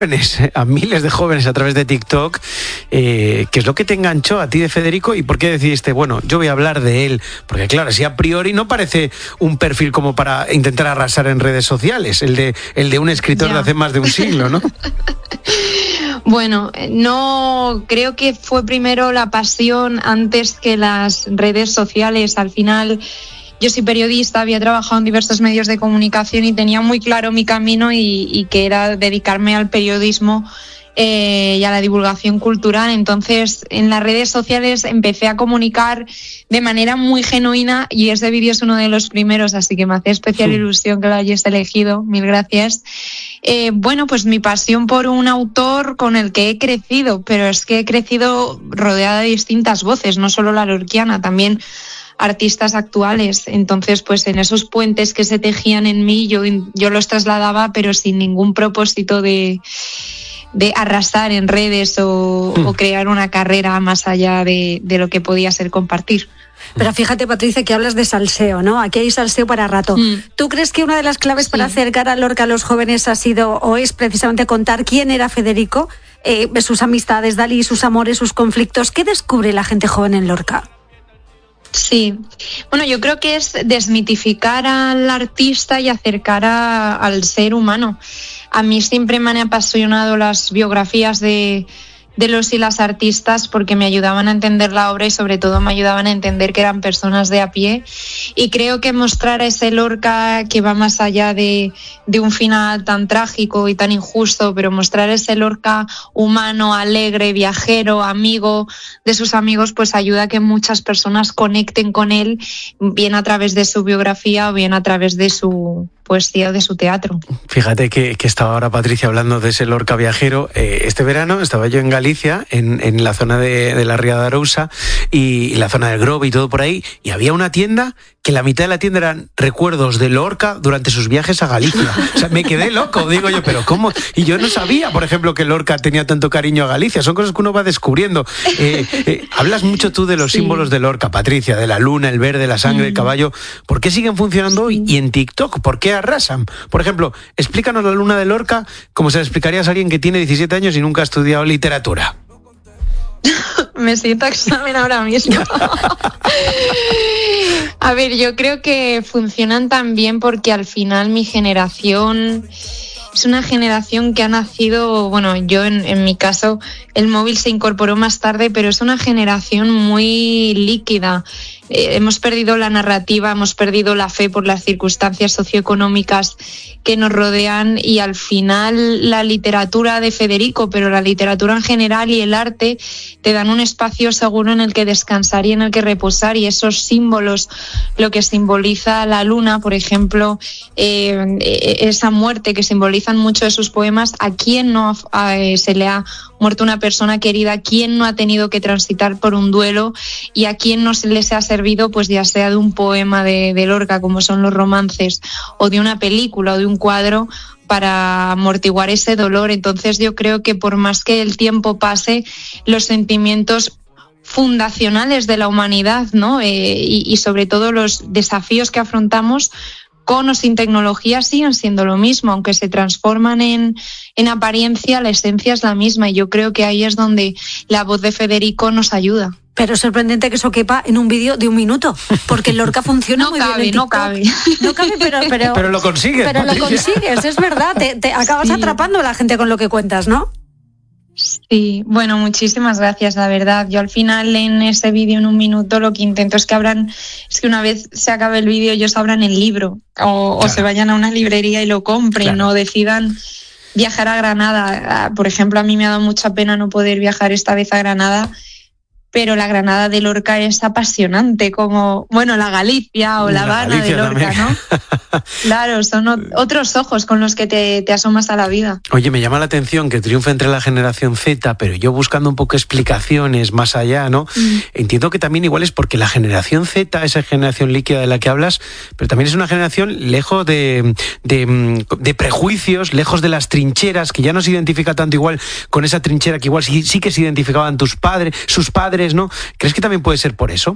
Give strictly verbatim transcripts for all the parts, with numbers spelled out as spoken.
a miles de jóvenes a través de TikTok. Eh, ¿Qué es lo que te enganchó a ti de Federico y por qué decidiste, bueno, yo voy a hablar de él? Porque claro, si a priori no parece un perfil como para intentar arrasar en redes sociales, el de, el de un escritor ya. de hace más de un siglo, ¿no? Bueno, no, creo que fue primero la pasión antes que las redes sociales. Al final, yo soy periodista, había trabajado en diversos medios de comunicación y tenía muy claro mi camino y, y que era dedicarme al periodismo eh, y a la divulgación cultural. Entonces, en las redes sociales empecé a comunicar de manera muy genuina y ese vídeo es uno de los primeros, así que me hace especial sí. ilusión que lo hayas elegido. Mil gracias. Eh, bueno, pues mi pasión por un autor con el que he crecido, pero es que he crecido rodeada de distintas voces, no solo la lorquiana, también artistas actuales. Entonces, pues en esos puentes que se tejían en mí, yo, yo los trasladaba, pero sin ningún propósito de, de arrasar en redes o, mm. o crear una carrera más allá de, de lo que podía ser compartir. Pero fíjate, Patricia, que hablas de salseo, ¿no? Aquí hay salseo para rato. Mm. ¿Tú crees que una de las claves sí. para acercar a Lorca a los jóvenes ha sido o es precisamente contar quién era Federico, eh, sus amistades, Dalí, sus amores, sus conflictos? ¿Qué descubre la gente joven en Lorca? Sí, bueno, yo creo que es desmitificar al artista y acercar a, al ser humano. A mí siempre me han apasionado las biografías de, de los y las artistas porque me ayudaban a entender la obra y sobre todo me ayudaban a entender que eran personas de a pie. Y creo que mostrar a ese Lorca que va más allá de, de un final tan trágico y tan injusto, pero mostrar ese Lorca humano, alegre, viajero, amigo de sus amigos, pues ayuda a que muchas personas conecten con él, bien a través de su biografía o bien a través de su poesía o de su teatro. Fíjate que, que estaba ahora Patricia hablando de ese Lorca viajero. Eh, este verano estaba yo en Galicia, en, en la zona de, de la Ría de Arousa y, y la zona del Grove y todo por ahí, y había una tienda que la mitad de la tienda eran recuerdos de Lorca durante sus viajes a Galicia. O sea, me quedé loco, digo yo, pero ¿cómo? Y yo no sabía, por ejemplo, que Lorca tenía tanto cariño a Galicia. Son cosas que uno va descubriendo. Eh, eh, hablas mucho tú de los sí. símbolos de Lorca, Patricia, de la luna, el verde, la sangre, mm. el caballo. ¿Por qué siguen funcionando hoy? Y en TikTok, ¿por qué arrasan? Por ejemplo, explícanos la luna de Lorca como se la explicarías a alguien que tiene diecisiete años y nunca ha estudiado literatura. Me siento examen ahora mismo. A ver, yo creo que funcionan tan bien porque al final mi generación es una generación que ha nacido, bueno, yo en, en mi caso el móvil se incorporó más tarde, pero es una generación muy líquida. Eh, hemos perdido la narrativa, hemos perdido la fe por las circunstancias socioeconómicas que nos rodean y al final la literatura de Federico, pero la literatura en general y el arte te dan un espacio seguro en el que descansar y en el que reposar, y esos símbolos, lo que simboliza la luna, por ejemplo, eh, esa muerte que simbolizan mucho de sus poemas, ¿a quién no eh, se le ha muerto una persona querida? ¿Quién no ha tenido que transitar por un duelo? ¿Y a quién no se les ha servido, pues ya sea de un poema de, de Lorca, como son los romances, o de una película o de un cuadro, para amortiguar ese dolor? Entonces yo creo que por más que el tiempo pase, los sentimientos fundacionales de la humanidad, ¿no? Eh, y, y sobre todo los desafíos que afrontamos con o sin tecnología siguen siendo lo mismo, aunque se transforman en, en apariencia, la esencia es la misma, y yo creo que ahí es donde la voz de Federico nos ayuda. Pero es sorprendente que eso quepa en un vídeo de un minuto, porque Lorca funciona no muy cabe, bien en No TikTok. cabe, no cabe. Pero, pero, pero lo consigues. Pero Patricia. lo consigues, es verdad. Te, te acabas sí. atrapando a la gente con lo que cuentas, ¿no? Sí, bueno, muchísimas gracias, la verdad. Yo al final en ese vídeo en un minuto lo que intento es que abran, es que una vez se acabe el vídeo ellos abran el libro o, claro. o se vayan a una librería y lo compren, claro. o decidan viajar a Granada. Por ejemplo, a mí me ha dado mucha pena no poder viajar esta vez a Granada, pero la Granada de Lorca es apasionante, como, bueno, la Galicia o la, la Habana de Lorca, también. ¿no? Claro, son o- otros ojos con los que te, te asomas a la vida. Oye, me llama la atención que triunfe entre la generación Z, pero yo buscando un poco explicaciones más allá, ¿no? Mm. Entiendo que también igual es porque la generación Z, esa generación líquida de la que hablas, pero también es una generación lejos de, de, de prejuicios, lejos de las trincheras, que ya no se identifica tanto igual con esa trinchera que igual sí, sí que se identificaban tus padres, sus padres, ¿no? ¿Crees que también puede ser por eso?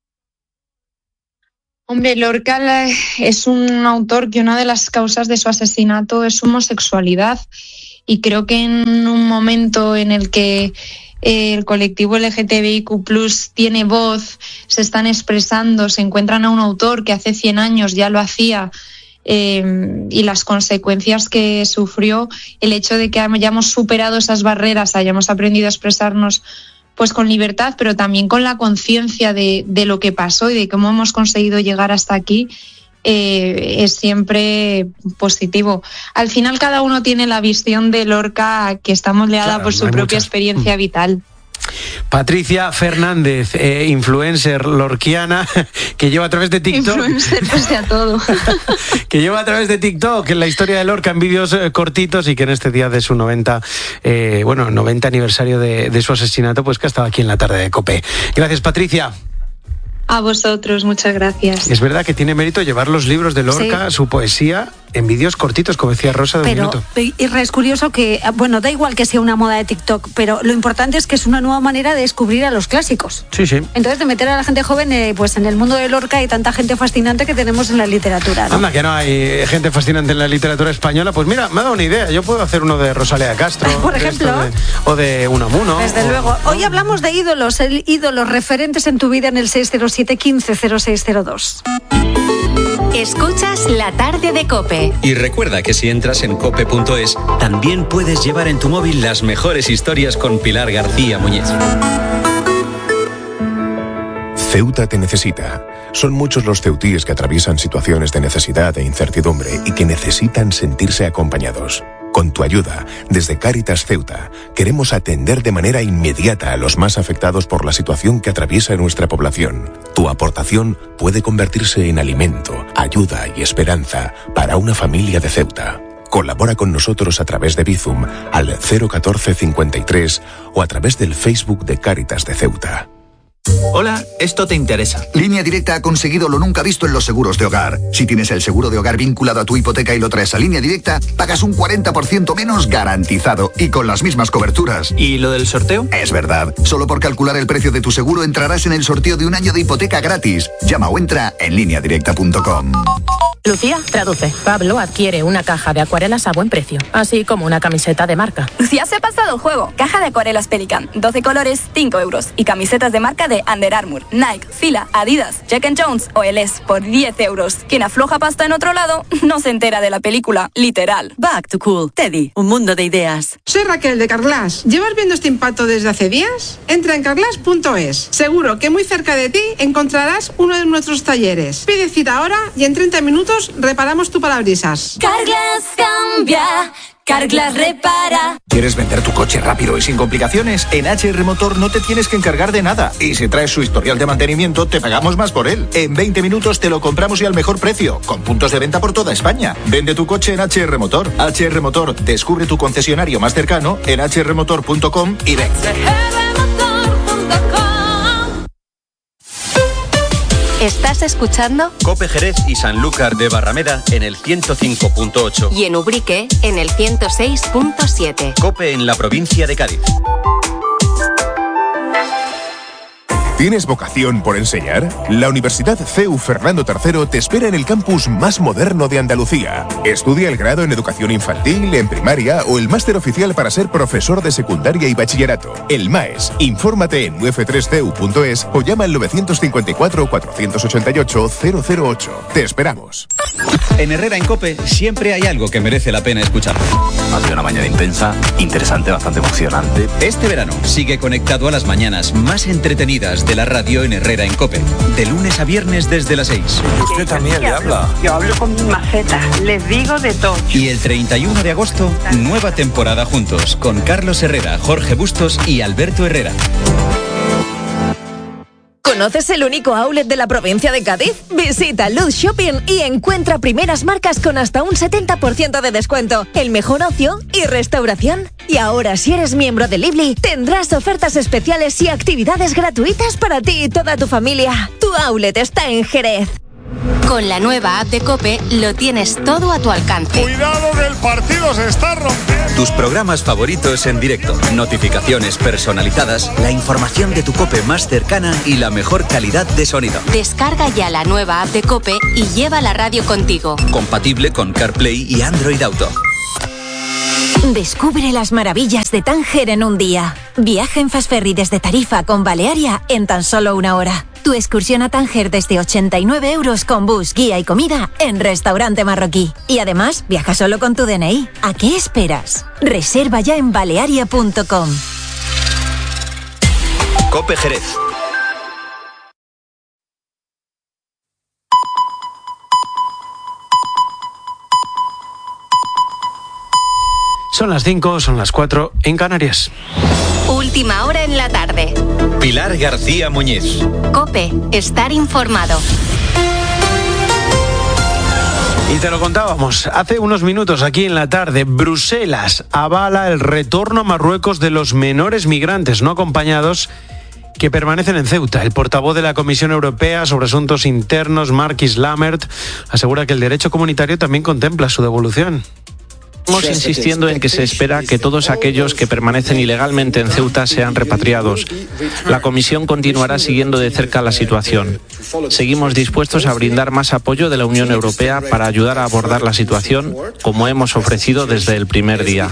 Hombre, Lorca es un autor que una de las causas de su asesinato es su homosexualidad, y creo que en un momento en el que eh, el colectivo L G T B I Q plus tiene voz, se están expresando, se encuentran a un autor que hace cien años ya lo hacía, eh, y las consecuencias que sufrió, el hecho de que hayamos superado esas barreras, hayamos aprendido a expresarnos pues con libertad, pero también con la conciencia de, de lo que pasó y de cómo hemos conseguido llegar hasta aquí, eh, es siempre positivo. Al final cada uno tiene la visión de Lorca que está moldeada claro, por su propia muchas. experiencia vital. Patricia Fernández, eh, influencer lorquiana, que lleva a través de TikTok. Influencer pese a todo. que lleva a través de TikTok la historia de Lorca en vídeos eh, cortitos, y que en este día de su noventa, eh, bueno, noventa aniversario de, de su asesinato, pues que ha estado aquí en la tarde de COPE. Gracias, Patricia. A vosotros, muchas gracias. Es verdad que tiene mérito llevar los libros de Lorca, sí. su poesía, en vídeos cortitos, como decía Rosa, de pero, un minuto. Y es curioso que, bueno, da igual que sea una moda de TikTok, pero lo importante es que es una nueva manera de descubrir a los clásicos. Sí, sí. Entonces, de meter a la gente joven eh, pues en el mundo de Lorca y tanta gente fascinante que tenemos en la literatura, ¿no? Anda, que no hay gente fascinante en la literatura española. Pues mira, me ha dado una idea. Yo puedo hacer uno de Rosalía Castro. Por ejemplo. De, o de Unamuno. Desde o, luego. ¿no? Hoy hablamos de ídolos, el ídolos referentes en tu vida en el seis cero siete, quince cero seis cero dos. Escuchas La Tarde de COPE. Y recuerda que si entras en cope punto es, también puedes llevar en tu móvil las mejores historias con Pilar García Muñiz. Ceuta te necesita. Son muchos los ceutíes que atraviesan situaciones de necesidad e incertidumbre y que necesitan sentirse acompañados. Con tu ayuda, desde Cáritas Ceuta, queremos atender de manera inmediata a los más afectados por la situación que atraviesa nuestra población. Tu aportación puede convertirse en alimento, ayuda y esperanza para una familia de Ceuta. Colabora con nosotros a través de Bizum al cero catorce cincuenta y tres o a través del Facebook de Cáritas de Ceuta. Hola, esto te interesa. Línea Directa ha conseguido lo nunca visto en los seguros de hogar. Si tienes el seguro de hogar vinculado a tu hipoteca y lo traes a Línea Directa, pagas un cuarenta por ciento menos garantizado y con las mismas coberturas. ¿Y lo del sorteo? Es verdad. Solo por calcular el precio de tu seguro entrarás en el sorteo de un año de hipoteca gratis. Llama o entra en línea directa punto com. Lucía, traduce. Pablo adquiere una caja de acuarelas a buen precio, así como una camiseta de marca. Lucía se ha pasado el juego. Caja de acuarelas Pelican, doce colores, cinco euros. Y camisetas de marca de Under Armour, Nike, Fila, Adidas, Jack and Jones o L S por diez euros. Quien afloja pasta en otro lado no se entera de la película, literal. Back to Cool. Teddy, un mundo de ideas. Soy Raquel de Carglass. ¿Llevas viendo este impacto desde hace días? Entra en carglass punto es. Seguro que muy cerca de ti encontrarás uno de nuestros talleres. Pide cita ahora y en treinta minutos reparamos tu parabrisas. Carglass cambia, Carglass repara. ¿Quieres vender tu coche rápido y sin complicaciones? En H R Motor no te tienes que encargar de nada. Y si traes su historial de mantenimiento, te pagamos más por él. En veinte minutos te lo compramos y al mejor precio, con puntos de venta por toda España. Vende tu coche en H R Motor. H R Motor, descubre tu concesionario más cercano en hache erre motor punto com y ven. ¿Estás escuchando? COPE Jerez y Sanlúcar de Barrameda en el ciento cinco punto ocho. Y en Ubrique en el ciento seis punto siete. COPE en la provincia de Cádiz. ¿Tienes vocación por enseñar? La Universidad C E U Fernando tercero te espera en el campus más moderno de Andalucía. Estudia el grado en educación infantil, en primaria o el máster oficial para ser profesor de secundaria y bachillerato. El MAES. Infórmate en u f tres c e u punto es o llama al nueve cinco cuatro, cuatro ocho ocho, cero cero ocho. Te esperamos. En Herrera en COPE siempre hay algo que merece la pena escuchar. Ha sido una mañana intensa, interesante, bastante emocionante. Este verano sigue conectado a las mañanas más entretenidas de la radio en Herrera en COPE, de lunes a viernes desde las seis. Usted también le habla. Yo hablo con mi maceta, les digo de todo. Y el treinta y uno de agosto, nueva temporada juntos, con Carlos Herrera, Jorge Bustos y Alberto Herrera. ¿Conoces el único outlet de la provincia de Cádiz? Visita Luz Shopping y encuentra primeras marcas con hasta un setenta por ciento de descuento, el mejor ocio y restauración. Y ahora, si eres miembro de Lively, tendrás ofertas especiales y actividades gratuitas para ti y toda tu familia. Tu outlet está en Jerez. Con la nueva app de COPE lo tienes todo a tu alcance. ¡Cuidado que el partido se está rompiendo! Tus programas favoritos en directo, notificaciones personalizadas, la información de tu COPE más cercana y la mejor calidad de sonido. Descarga ya la nueva app de COPE y lleva la radio contigo. Compatible con CarPlay y Android Auto. Descubre las maravillas de Tánger en un día. Viaja en Fastferry desde Tarifa con Balearia en tan solo una hora. Tu excursión a Tánger desde ochenta y nueve euros con bus, guía y comida en Restaurante Marroquí. Y además, viaja solo con tu D N I. ¿A qué esperas? Reserva ya en balearia punto com. COPE Jerez. Son las cinco, son las cuatro en Canarias. Última hora en la tarde. Pilar García Muñiz. COPE, estar informado. Y te lo contábamos hace unos minutos aquí en la tarde. Bruselas avala el retorno a Marruecos de los menores migrantes no acompañados que permanecen en Ceuta. El portavoz de la Comisión Europea sobre Asuntos Internos, Marquis Lammert, asegura que el derecho comunitario también contempla su devolución. Estamos insistiendo en que se espera que todos aquellos que permanecen ilegalmente en Ceuta sean repatriados. La Comisión continuará siguiendo de cerca la situación. Seguimos dispuestos a brindar más apoyo de la Unión Europea para ayudar a abordar la situación, como hemos ofrecido desde el primer día.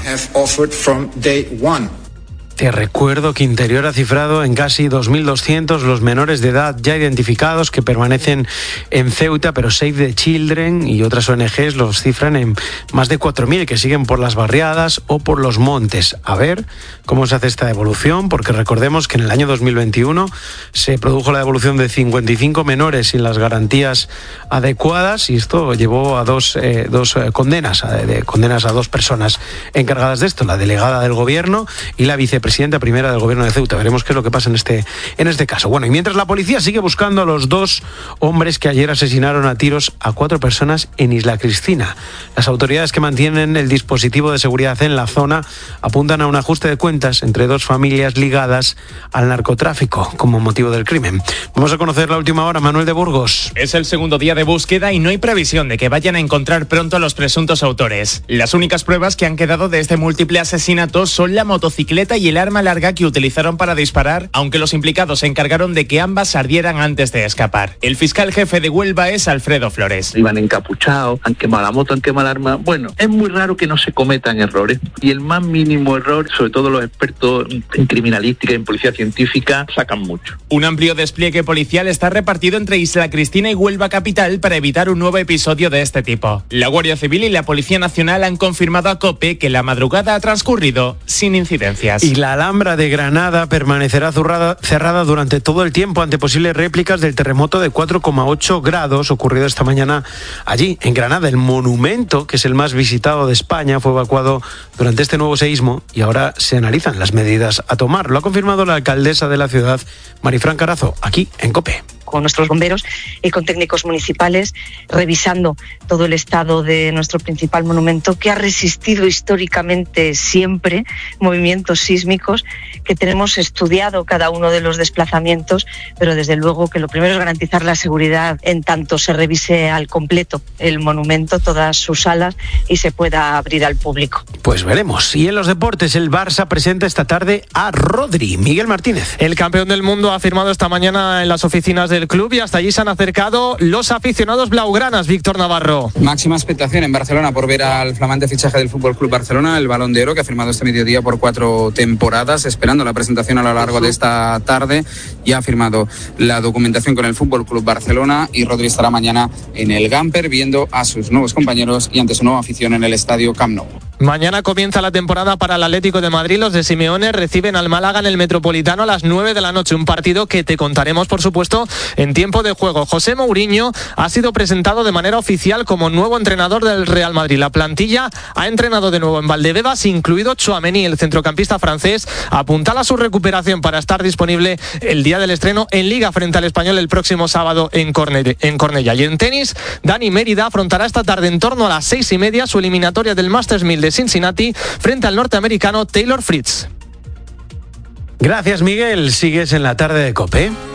Te recuerdo que Interior ha cifrado en casi dos mil doscientos los menores de edad ya identificados que permanecen en Ceuta, pero Save the Children y otras O N Ges los cifran en más de cuatro mil que siguen por las barriadas o por los montes. A ver cómo se hace esta devolución, porque recordemos que en el año dos mil veintiuno se produjo la devolución de cincuenta y cinco menores sin las garantías adecuadas y esto llevó a dos, eh, dos eh, condenas, a, de, condenas a dos personas encargadas de esto, la delegada del gobierno y la vicepresidenta presidenta primera del gobierno de Ceuta. Veremos qué es lo que pasa en este, en este caso. Bueno, y mientras la policía sigue buscando a los dos hombres que ayer asesinaron a tiros a cuatro personas en Isla Cristina. Las autoridades que mantienen el dispositivo de seguridad en la zona apuntan a un ajuste de cuentas entre dos familias ligadas al narcotráfico como motivo del crimen. Vamos a conocer la última hora. Manuel de Burgos. Es el segundo día de búsqueda y no hay previsión de que vayan a encontrar pronto a los presuntos autores. Las únicas pruebas que han quedado de este múltiple asesinato son la motocicleta y el arma larga que utilizaron para disparar, aunque los implicados se encargaron de que ambas ardieran antes de escapar. El fiscal jefe de Huelva es Alfredo Flores. Iban encapuchados, han quemado la moto, han quemado el arma. Bueno, es muy raro que no se cometan errores y el más mínimo error, sobre todo los expertos en criminalística y en policía científica, sacan mucho. Un amplio despliegue policial está repartido entre Isla Cristina y Huelva capital para evitar un nuevo episodio de este tipo. La Guardia Civil y la Policía Nacional han confirmado a COPE que la madrugada ha transcurrido sin incidencias. Y la Alhambra de Granada permanecerá cerrada, cerrada durante todo el tiempo ante posibles réplicas del terremoto de cuatro coma ocho grados ocurrido esta mañana allí, en Granada. El monumento, que es el más visitado de España, fue evacuado durante este nuevo seísmo y ahora se analizan las medidas a tomar. Lo ha confirmado la alcaldesa de la ciudad, Marifran Carazo, aquí en COPE. Con nuestros bomberos y con técnicos municipales, revisando todo el estado de nuestro principal monumento, que ha resistido históricamente siempre movimientos sísmicos, que tenemos estudiado cada uno de los desplazamientos, pero desde luego que lo primero es garantizar la seguridad en tanto se revise al completo el monumento, todas sus salas, y se pueda abrir al público. Pues veremos. Y en los deportes, el Barça presenta esta tarde a Rodri. Miguel Martínez. El campeón del mundo ha firmado esta mañana en las oficinas del club y hasta allí se han acercado los aficionados blaugranas. Víctor Navarro. Máxima expectación en Barcelona por ver al flamante fichaje del Fútbol Club Barcelona, el Balón de Oro, que ha firmado este mediodía por cuatro temporadas, esperando la presentación a lo largo de esta tarde. Ya ha firmado la documentación con el Fútbol Club Barcelona y Rodri estará mañana en el Gamper viendo a sus nuevos compañeros y ante su nueva afición en el estadio Camp Nou. Mañana comienza la temporada para el Atlético de Madrid. Los de Simeone reciben al Málaga en el Metropolitano a las nueve de la noche. Un partido que te contaremos, por supuesto, en tiempo de juego. José Mourinho ha sido presentado de manera oficial como nuevo entrenador del Real Madrid. La plantilla ha entrenado de nuevo en Valdebebas, incluido Tchouaméni. El centrocampista francés apuntala a su recuperación para estar disponible el día del estreno en Liga frente al Español el próximo sábado en, Corne- en Cornellà. Y en tenis, Dani Mérida afrontará esta tarde en torno a las seis y media su eliminatoria del Masters mil de Cincinnati frente al norteamericano Taylor Fritz. Gracias, Miguel. Sigues en la tarde de COPE.